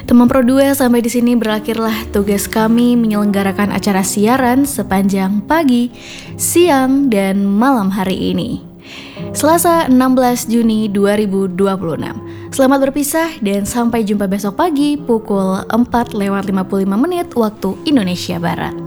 Teman Pro 2, sampai di sini berakhirlah tugas kami menyelenggarakan acara siaran sepanjang pagi, siang, dan malam hari ini. Selasa 16 Juni 2026. Selamat berpisah dan sampai jumpa besok pagi pukul 4:55 waktu Indonesia Barat.